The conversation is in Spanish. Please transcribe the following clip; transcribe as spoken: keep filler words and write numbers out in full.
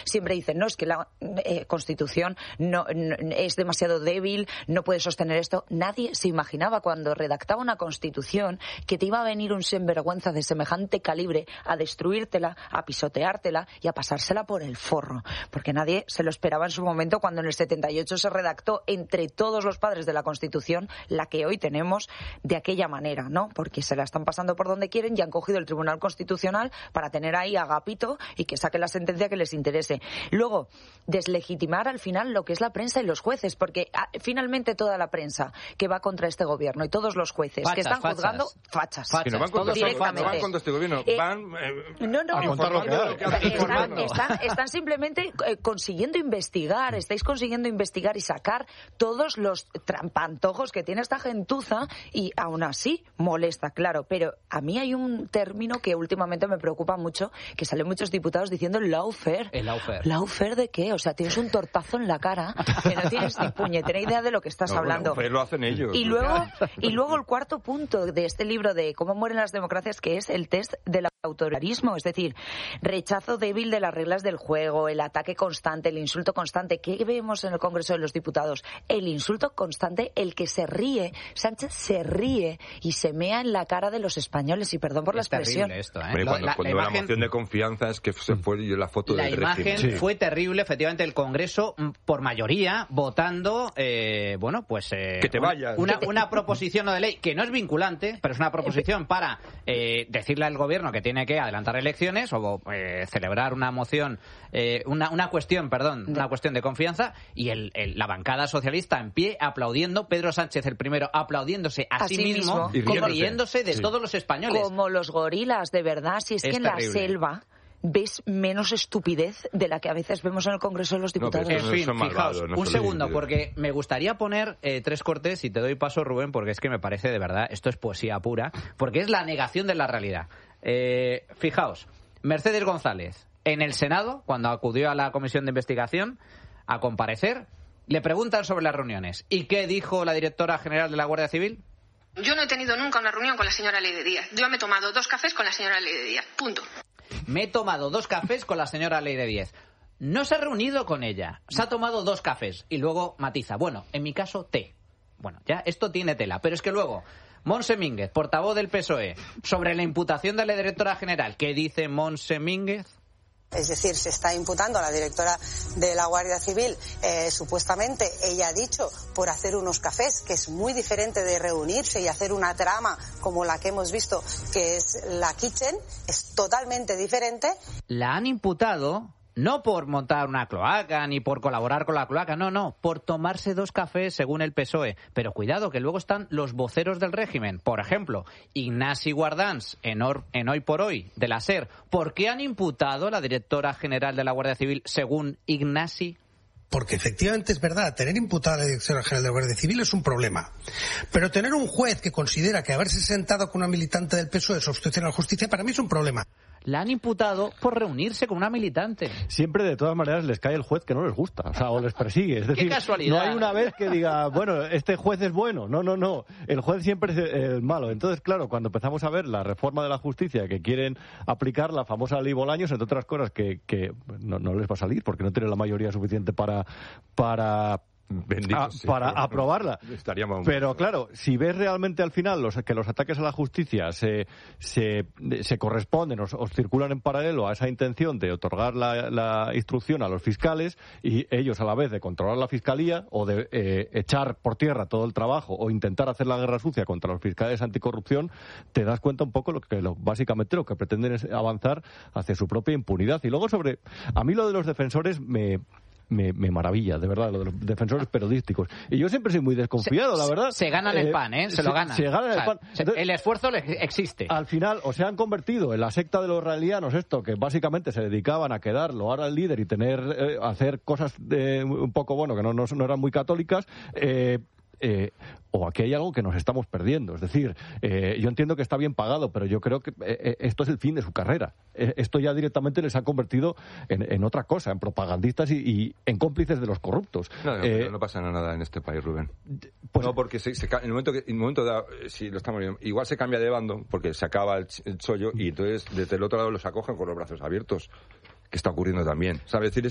siempre dicen, no, es que la eh, Constitución no, no es demasiado débil, no puede sostener esto. Nadie se imaginaba cuando redactaba una Constitución que te iba a venir un sinvergüenza de semejante calibre a destruírtela, a pisoteártela y a pasársela por el forro, porque nadie se lo esperaba en su momento cuando en el setenta y ocho se redactó entre todos los padres de la Constitución la que hoy tenemos de aquella manera, ¿no? Porque se la están pasando por donde quieren y han cogido el Tribunal Constitucional para tener ahí a Agapito y que saque la sentencia que les interese. Luego, deslegitimar al final lo que es la prensa y los jueces, porque ah, finalmente toda la prensa que va contra este gobierno y todos los jueces fachas, que están fachas. juzgando fachas, fachas. Que no van contra, directamente. no van contra este gobierno, eh, van eh, no, no, a contar lo que hay. Están, están, están simplemente eh, consiguiendo investigar, estáis consiguiendo investigar y sacar todos los trampantojos que tiene esta gentuza y aún así molesta, claro. Pero a mí hay un término que últimamente me preocupa mucho, que salen muchos diputados diciendo lawfare. El lawfare. ¿Lawfare de qué? O sea, tienes un tortazo en la cara que no tienes ni puñetera idea de lo que estás no, hablando. Bueno, lo hacen ellos. Y luego, y luego el cuarto punto de este libro de cómo mueren las democracias, que es el test del autoritarismo, es decir, rechazo débil de las reglas del juego, el ataque constante, el insulto constante. ¿Qué vemos en el Congreso de los Diputados? El insulto constante, el que se ríe. Sánchez se ríe y se mea en la cara de los españoles, y perdón por la es expresión. Esto, ¿eh? Hombre, cuando la, cuando la, la, imagen, la moción de confianza es que se fue la foto la del imagen régimen. Sí. fue terrible, efectivamente, el Congreso por mayoría votando, eh, bueno, pues eh, que te vayas. Una, una proposición no de ley que no es vinculante, pero es una proposición para eh, decirle al gobierno que tiene que adelantar elecciones o eh, celebrar una moción, eh, una, una cuestión, perdón, una cuestión de confianza, y el, el, la bancada socialista en pie aplaudiendo, Pedro Sánchez el primero aplaudiéndose a, a sí mismo, mismo y riéndose, riéndose de sí. todos los españoles. Como los gorilas, de verdad, si es, es que en terrible. La selva ves menos estupidez de la que a veces vemos en el Congreso de los Diputados. No, en fin, no fijaos, malvado, no un segundo, líquido. Porque me gustaría poner eh, tres cortes, y te doy paso, Rubén, porque es que me parece, de verdad, esto es poesía pura, porque es la negación de la realidad. Eh, fijaos, Mercedes González, en el Senado, cuando acudió a la comisión de investigación a comparecer, le preguntan sobre las reuniones. ¿Y qué dijo la directora general de la Guardia Civil? Yo no he tenido nunca una reunión con la señora Ley de Díaz. Yo me he tomado dos cafés con la señora Ley de Díaz. Punto. Me he tomado dos cafés con la señora Ley de Díaz. No se ha reunido con ella. Se ha tomado dos cafés. Y luego matiza. Bueno, en mi caso, té. Bueno, ya esto tiene tela. Pero es que luego, Montse Mínguez, portavoz del P S O E, sobre la imputación de la directora general. ¿Qué dice Montse Mínguez? Es decir, se está imputando a la directora de la Guardia Civil, eh, supuestamente, ella ha dicho, por hacer unos cafés, que es muy diferente de reunirse y hacer una trama como la que hemos visto, que es la Kitchen, es totalmente diferente. La han imputado no por montar una cloaca ni por colaborar con la cloaca, no, no, por tomarse dos cafés según el P S O E. Pero cuidado, que luego están los voceros del régimen. Por ejemplo, Ignasi Guardans, en, or, en Hoy por Hoy, de la SER. ¿Por qué han imputado a la directora general de la Guardia Civil según Ignasi? Porque efectivamente es verdad, tener imputada a la directora general de la Guardia Civil es un problema. Pero tener un juez que considera que haberse sentado con una militante del P S O E es obstrucción a la justicia, para mí es un problema. La han imputado por reunirse con una militante. Siempre, de todas maneras, les cae el juez que no les gusta, o sea, o les persigue. Es decir, ¡qué casualidad! No hay una vez que diga, bueno, este juez es bueno. No, no, no. El juez siempre es el malo. Entonces, claro, cuando empezamos a ver la reforma de la justicia que quieren aplicar, la famosa ley Bolaños, entre otras cosas que, que no, no les va a salir porque no tienen la mayoría suficiente para... para Bendito, a, sí, para pero, aprobarla. Estaríamos... Pero claro, si ves realmente al final los, que los ataques a la justicia se, se, se corresponden o, o circulan en paralelo a esa intención de otorgar la, la instrucción a los fiscales y ellos a la vez de controlar la fiscalía o de eh, echar por tierra todo el trabajo o intentar hacer la guerra sucia contra los fiscales anticorrupción, te das cuenta un poco lo que lo, básicamente lo que pretenden es avanzar hacia su propia impunidad. Y luego sobre, a mí lo de los defensores me... Me, me maravilla, de verdad, lo de los defensores periodísticos. Y yo siempre soy muy desconfiado, se, la verdad. Se ganan eh, el pan, ¿eh? Se, se lo ganan. Se ganan o sea, el pan. Entonces, el esfuerzo existe. Al final, o se han convertido en la secta de los israelianos, esto, que básicamente se dedicaban a quedar, loar al líder y tener, eh, hacer cosas de, un poco, bueno, que no, no, no eran muy católicas, eh, Eh, o aquí hay algo que nos estamos perdiendo. Es decir, eh, yo entiendo que está bien pagado, pero yo creo que eh, esto es el fin de su carrera. Eh, esto ya directamente les ha convertido en, en otra cosa, en propagandistas y, y en cómplices de los corruptos. No, no, eh, no pasa nada en este país, Rubén. Pues, no, porque se, se, en el momento que, en el momento dado, si lo estamos viendo, igual se cambia de bando, porque se acaba el, el chollo y entonces desde el otro lado los acogen con los brazos abiertos, que está ocurriendo también. ¿Sabes? Es decir,